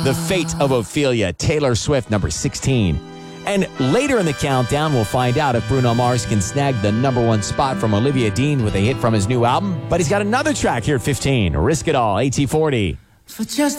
The Fate of Ophelia, Taylor Swift, number 16. And later in the countdown, we'll find out if Bruno Mars can snag the number 1 spot from Olivia Dean with a hit from his new album. But he's got another track here at 15, Risk It All, AT40. For just